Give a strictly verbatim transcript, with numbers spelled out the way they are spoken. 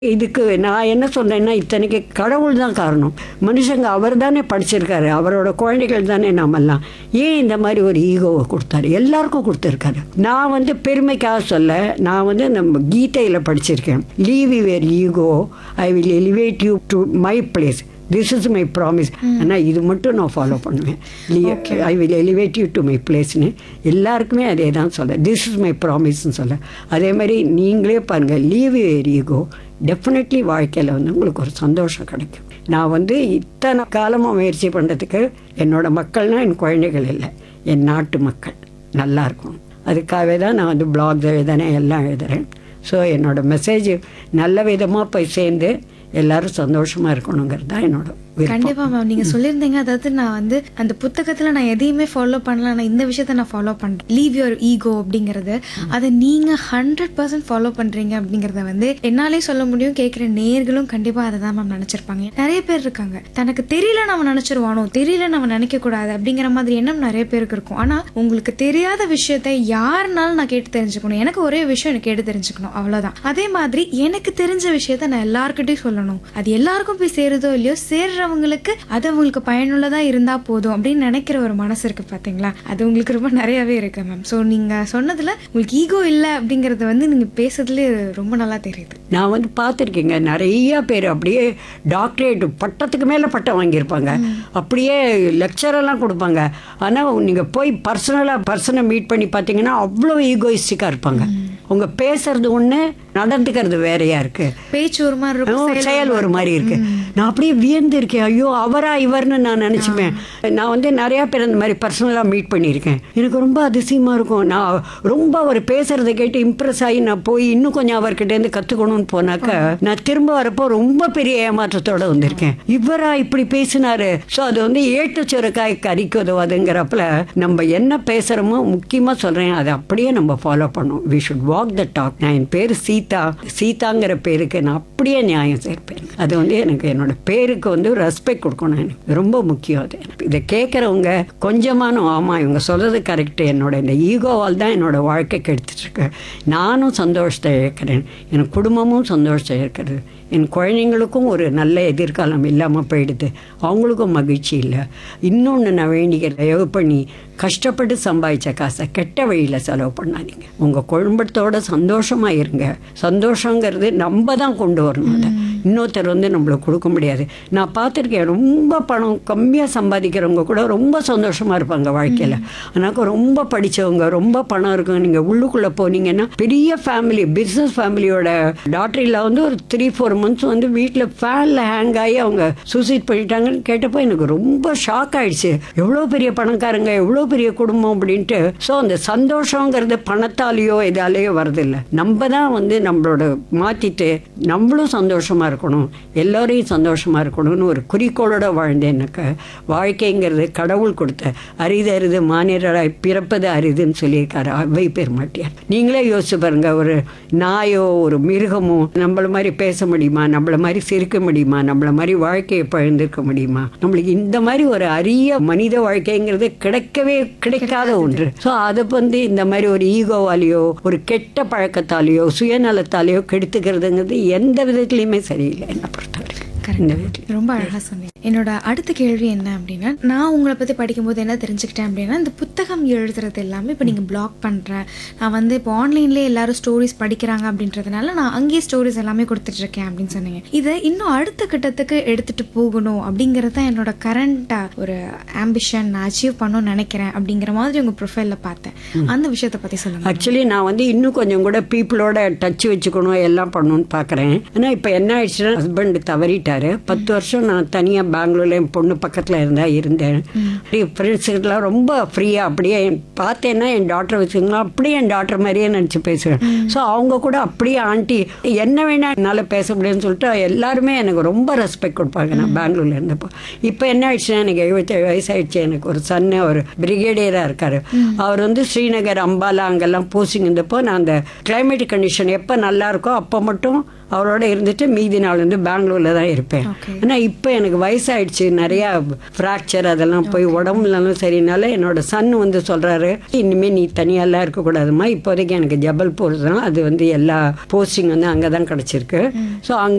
இதுக்கு நான் என்ன சொல்றேன்னா, இத்தனைக்கு கடவுள் தான் காரணம். மனுஷங்க அவர் தானே படிச்சிருக்காரு, அவரோட குழந்தைகள் தானே நாமெல்லாம். ஏன் இந்த மாதிரி ஒரு ஈகோவை கொடுத்தாரு? எல்லாருக்கும் கொடுத்துருக்காரு. நான் வந்து பெருமைக்காக சொல்ல, நான் வந்து நம்ம கீதையில் படிச்சிருக்கேன். Leave your ego, I will elevate you to my place, this is my promise. ஆனால் இது மட்டும் நான் ஃபாலோ பண்ணுவேன். I will elevate you to my பிளேஸ்னு எல்லாருக்குமே அதே தான் சொல்ல, திஸ் இஸ் மை ப்ராமிஸ்ன்னு சொல்ல. அதே மாதிரி நீங்களே பாருங்கள், லீவ் யுவர் ஈகோ, டெஃபினெட்லி வாழ்க்கையில் வந்து உங்களுக்கு ஒரு சந்தோஷம் கிடைக்கும். நான் வந்து இத்தனை காலமாக முயற்சி பண்ணுறதுக்கு என்னோடய மக்கள்னால் என் குழந்தைகள் இல்லை, என் நாட்டு மக்கள் நல்லா இருக்கணும். அதுக்காகவே தான் நான் வந்து பிளாக்ஸ் எழுதுறேன், எல்லாம் எழுதுகிறேன். ஸோ என்னோடய மெசேஜ் நல்ல விதமாக போய் சேர்ந்து எல்லாரும் சந்தோஷமாக இருக்கணுங்கிறது தான் என்னோட விருப்பம். கண்டிப்பா மேம், நீங்க சொல்லியிருந்தீங்க, அதாவது நான் வந்து அந்த புத்தகத்துல நான் எதையுமே ஃபாலோ பண்ணல, நான் இந்த விஷயத்த நான் ஃபாலோ பண்றேன், லீவ் யுவர் ஈகோ அப்படிங்கறது. அதை நீங்க ஹண்ட்ரட் பர்சன்ட் ஃபாலோ பண்றீங்க அப்படிங்கறத வந்து என்னாலே சொல்ல முடியும். கேட்கிற நேர்களும் கண்டிப்பா அதை தான் மேம் நினைச்சிருப்பாங்க. நிறைய பேர் இருக்காங்க, தனக்கு தெரியல நம்ம நினைச்சிருவானோ, தெரியல நம்ம நினைக்க கூடாது அப்படிங்கிற மாதிரி எண்ணம் நிறைய பேருக்கு இருக்கும். ஆனா உங்களுக்கு தெரியாத விஷயத்த யாருனாலும் நான் கேட்டு தெரிஞ்சுக்கணும், எனக்கு ஒரே விஷயம் எனக்கு கேட்டு தெரிஞ்சுக்கணும், அவ்வளவுதான். அதே மாதிரி எனக்கு தெரிஞ்ச விஷயத்த நான் எல்லாருக்கிட்டையும் சொல்லணும். அது எல்லாருக்கும் போய் சேருதோ இல்லையோ, சேர்ற அவங்களுக்கு அது அவங்களுக்கு பயனுள்ளதா இருந்தா போதும் அப்படின்னு நினைக்கிற ஒரு மனசு இருக்கு பாத்தீங்களா, அது உங்களுக்கு ரொம்ப நிறையவே இருக்கு மேம். ஸோ நீங்க சொன்னதுல உங்களுக்கு ஈகோ இல்லை அப்படிங்கறது வந்து நீங்க பேசுறதுல ரொம்ப நல்லா தெரியுது. நான் வந்து பார்த்துருக்கேங்க, நிறைய பேர் அப்படியே டாக்டரேட் பட்டத்துக்கு மேலே பட்டம் வாங்கியிருப்பாங்க, அப்படியே லெக்சரெல்லாம் கொடுப்பாங்க. ஆனால் நீங்கள் போய் பர்சனலாக பர்சனை மீட் பண்ணி பார்த்தீங்கன்னா அவ்வளோ ஈகோயிஸ்டிக்காக இருப்பாங்க. உங்க பேசுறது ஒண்ணு, நடந்துக்கிறது வேறையா இருக்கு, பேச்சு ஒரு மாதிரி இருக்கும், செயல் ஒரு மாதிரி இருக்கு. நான் அப்படியே வியந்து இருக்கேன், ஐயோ அவரா இவர்னு நான் நினைச்சுப்பேன். நான் வந்து நிறைய பேர் இந்த மாதிரி பர்சனலா மீட் பண்ணியிருக்கேன். எனக்கு ரொம்ப அதிசயமா இருக்கும். நான் ரொம்ப அவர் பேசுறதை கேட்டு இம்ப்ரெஸ் ஆகி நான் போய் இன்னும் கொஞ்சம் அவர்கிட்ட இருந்து கத்துக்கணும்னு போனாக்க, நான் திரும்ப வரப்போ ரொம்ப பெரிய ஏமாற்றத்தோட வந்திருக்கேன். இவரா இப்படி பேசினாரு. ஸோ அது வந்து ஏட்டு சுரக்காய் கறிக்கு உதவாதுங்கிறப்பல நம்ம என்ன பேசுறோமோ, முக்கியமா சொல்றேன், அதை அப்படியே நம்ம ஃபாலோ பண்ணோம். We should walk the talk. நான் என் பேர் சீதா, சீதாங்கிற பேருக்கு நான் அப்படியே நியாயம் சேர்ப்பேன். அது வந்து எனக்கு என்னோட பேருக்கு வந்து ரெஸ்பெக்ட் கொடுக்கணும், எனக்கு ரொம்ப முக்கியம். அது இதை கேட்குறவங்க கொஞ்சமான, ஆமாம் இவங்க சொல்கிறது கரெக்டு, என்னோட இந்த ஈகோவால் தான் என்னோட வாழ்க்கை கெடுத்துட்டு இருக்கு, நானும் சந்தோஷத்தை இழக்கிறேன், என் குடும்பமும் சந்தோஷத்தை இழக்கிறது, என் குழந்தைங்களுக்கும் ஒரு நல்ல எதிர்காலம் இல்லாமல் போயிடுது, அவங்களுக்கும் மகிழ்ச்சி இல்லை. இன்னொன்று நான் வேண்டிக்கிறேன், தயவு பண்ணி கஷ்டப்பட்டு சம்பாதிச்ச காசை கெட்ட வழியில் செலவு பண்ணாதீங்க. உங்கள் குடும்பத்தோட சந்தோஷமாக இருங்க. சந்தோஷங்கிறது நம்ம தான் கொண்டு வரணும், அதை இன்னொருத்தர் வந்து நம்மளுக்கு கொடுக்க முடியாது. நான் பார்த்துருக்கேன், ரொம்ப பணம் கம்மியாக சம்பாதிக்கிறவங்க கூட ரொம்ப சந்தோஷமாக இருப்பாங்க வாழ்க்கையில். ஆனால் ரொம்ப படித்தவங்க, ரொம்ப பணம் இருக்குங்க, நீங்கள் உள்ளுக்குள்ளே போனீங்கன்னா பெரிய ஃபேமிலி, பிஸ்னஸ் ஃபேமிலியோட டாக்டரில் வந்து ஒரு த்ரீ ஃபோர் மந்த்ஸ் வந்து வீட்டில் ஃபேனில் ஹேங் ஆகி அவங்க சூசைட் பண்ணிட்டாங்கன்னு கேட்டப்போ எனக்கு ரொம்ப ஷாக் ஆயிடுச்சு. எவ்வளோ பெரிய பணக்காரங்க, எவ்வளோ பெரிய குடும்பம் அப்படின்ட்டு. ஸோ அந்த சந்தோஷங்கிறது பணத்தாலேயோ இதாலேயோ வரதில்லை. நம்ம தான் வந்து நம்மளோட மாற்றிட்டு நம்மளும் சந்தோஷமாக இருக்கணும், எல்லோரையும் சந்தோஷமாக இருக்கணும்னு ஒரு குறிக்கோளோட வாழ்ந்தேன்னாக்க, வாழ்க்கைங்கிறது கடவுள் கொடுத்த அரிது அரிது மானிடராய் பிறப்பது அரிதுன்னு சொல்லியிருக்காரு அவ்வை பெருமாட்டியார். நீங்களே யோசிச்சு பாருங்க, ஒரு நாயோ ஒரு மிருகமோ நம்மள மாதிரி பேச முடியுமா, நம்மள மாதிரி சிரிக்க முடியுமா, நம்மள மாதிரி வாழ்க்கையை பகிர்ந்திருக்க முடியுமா? நம்மளுக்கு இந்த மாதிரி ஒரு அரிய மனித வாழ்க்கைங்கிறது கிடைக்கவே கிடைக்காத ஒன்று. ஸோ அதை வந்து இந்த மாதிரி ஒரு ஈகோவாலேயோ ஒரு கெட்ட பழக்கத்தாலேயோ சுயநலத்தாலேயோ கெடுத்துக்கிறதுங்கிறது எந்த விதத்துலையுமே சரியில்லை என்னை பொறுத்தவரை. ரொம்ப அழகா சொன்னீங்க. என்னோட அடுத்த கேள்வி என்ன அப்படின்னா, நான் உங்களை பத்தி படிக்கும்போது என்ன தெரிஞ்சுக்கிட்டேன் அப்படின்னா, இந்த புத்தகம் எழுதுறது எல்லாமே இப்போ நீங்க பிளாக் பண்றேன், நான் வந்து இப்போ ஆன்லைன்லேயே எல்லாரும் ஸ்டோரிஸ் படிக்கிறாங்க அப்படின்றதுனால நான் அங்கேயே ஸ்டோரிஸ் எல்லாமே கொடுத்துட்டு இருக்கேன் அப்படின்னு சொன்னீங்க. இதை இன்னும் அடுத்த கட்டத்துக்கு எடுத்துட்டு போகணும் அப்படிங்கிறது தான் என்னோட கரண்டா ஒரு ஆம்பிஷன், நான் அச்சீவ் பண்ணணும்னு நினைக்கிறேன் அப்படிங்கிற மாதிரி உங்க ப்ரொஃபைல்ல பார்த்தேன். அந்த விஷயத்தை பத்தி சொல்லுங்க. ஆக்சுவலி நான் வந்து இன்னும் கொஞ்சம் கூட பீப்புளோட டச் வச்சுக்கணும், எல்லாம் பண்ணணும்னு பார்க்குறேன். ஆனால் இப்போ என்ன ஆயிடுச்சுன்னா, ஹஸ்பண்ட் தவறிட்டாரு. பத்து வருஷம் நான் தனியாக பெங்களூர்ல என் பொண்ணு பக்கத்தில் இருந்தா இருந்தேன். ஃப்ரெண்ட்ஸுக்கெல்லாம் ரொம்ப ஃப்ரீயாக அப்படியே பார்த்தேன்னா என் டாக்டர் வச்சுக்கலாம், அப்படியே என் டாக்டர் மாதிரியே நினச்சி பேசுவேன். ஸோ அவங்க கூட அப்படியே ஆண்டி என்ன வேணா என்னால் பேச முடியும்னு சொல்லிட்டு எல்லாருமே எனக்கு ரொம்ப ரெஸ்பெக்ட் கொடுப்பாங்க நான் பெங்களூர்ல இருந்தப்போ. இப்போ என்ன ஆயிடுச்சுன்னா, எனக்கு எழுபத்தேழு வயசு ஆயிடுச்சு. எனக்கு ஒரு சன்னு ஒரு பிரிகேடியராக இருக்காரு. அவர் வந்து ஸ்ரீநகர் அம்பாலா அங்கெல்லாம் போஸ்டிங் இருந்தப்போ நான் அந்த கிளைமேட்டிக் கண்டிஷன் எப்போ நல்லா இருக்கோ அப்போ மட்டும் அவரோட இருந்துட்டு மீதி நாள் வந்து பெங்களூரில் தான் இருப்பேன். ஆனால் இப்போ எனக்கு வயசாயிடுச்சு, நிறையா ஃப்ராக்சர் அதெல்லாம் போய் உடம்புலலாம் சரினால என்னோட சன் வந்து சொல்கிறாரு, இனிமேல் நீ தனியாலாம் இருக்கக்கூடாதுமா, இப்போதைக்கு எனக்கு ஜபல்பூர் தான், அது வந்து எல்லா போஸ்டிங் வந்து அங்கே தான் கிடச்சிருக்கு. ஸோ அங்கே